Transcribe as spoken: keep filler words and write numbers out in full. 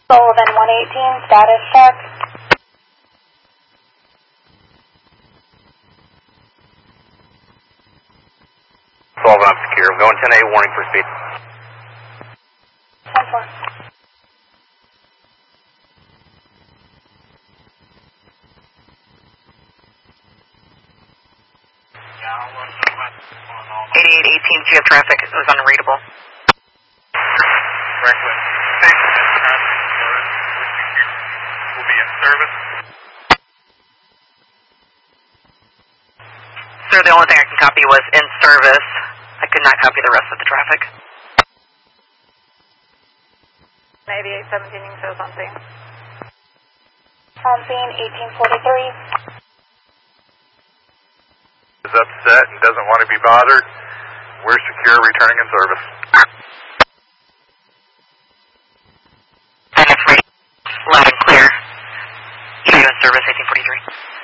Sullivan one eighteen, status check. Sullivan, I'm secure. I'm going ten eight, warning for speed. ten four. eighty-eight eighteen, G F traffic. It was unreadable. Franklin, station and traffic will be in service. Sir, the only thing I can copy was in service. I could not copy the rest of the traffic. eighty-eight seventeen, you can show something. On scene, eighteen forty-three. Is upset and doesn't want to be bothered. We're secure, returning in service. And it's ready. Loud and clear. You in service, eighteen forty-three.